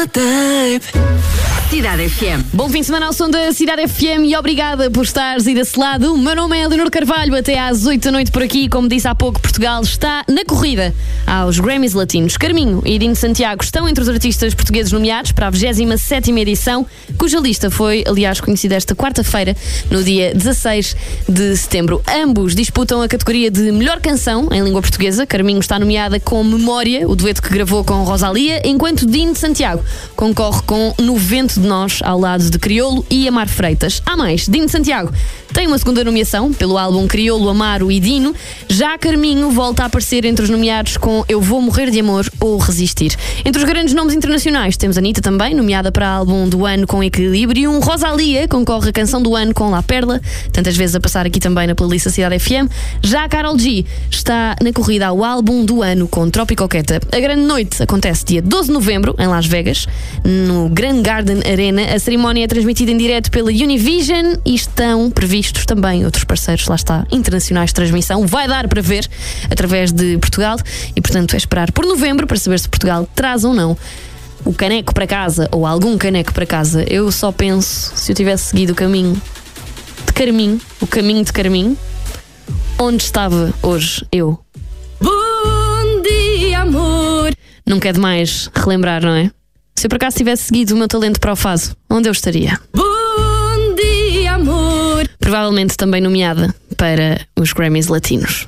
Cidade FM. Bom fim de semana ao som da Cidade FM e obrigada por estares aí desse lado. O meu nome é Leonor Carvalho, até às 8 da noite por aqui. Como disse há pouco, Portugal está na corrida aos Grammys Latinos. Carminho e Dino Santiago estão entre os artistas portugueses nomeados para a 27ª edição, cuja lista foi, aliás, conhecida esta quarta-feira, no dia 16 de setembro. Ambos disputam a categoria de melhor canção em língua portuguesa. Carminho está nomeada com Memória, o dueto que gravou com Rosalia, enquanto Dino Santiago concorre com No Vento de Nós, ao lado de Criolo e Amar Freitas. Há mais, Dino Santiago tem uma segunda nomeação pelo álbum Criolo, Amaro e Dino. Já Carminho volta a aparecer entre os nomeados com Eu Vou Morrer de Amor ou Resistir. Entre os grandes nomes internacionais temos a Anitta também, nomeada para álbum do ano com Equilibrium. Rosalia concorre a canção do ano com La Perla, tantas vezes a passar aqui também na playlist da Cidade FM. Já a Karol G está na corrida ao álbum do ano com Tropicoqueta. A grande noite acontece dia 12 de novembro em Las Vegas, no Grand Garden Arena. A cerimónia é transmitida em direto pela Univision e estão previstos também outros parceiros, lá está, internacionais de transmissão. Vai dar para ver através de Portugal e, portanto, é esperar por novembro para saber se Portugal traz ou não o caneco para casa, ou algum caneco para casa. Eu só penso, se eu tivesse seguido o caminho de Carminho, onde estava hoje eu? Bom dia, amor. Nunca é demais relembrar, não é? Se eu por acaso tivesse seguido o meu talento para o fado, onde eu estaria? Bom dia, amor. Provavelmente também nomeada para os Grammys Latinos.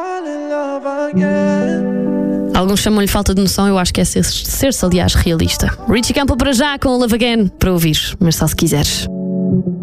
Alguns chamam-lhe falta de noção, eu acho que é ser-se, aliás, realista. Richie Campbell para já com Love Again, para ouvir, mas só se quiseres.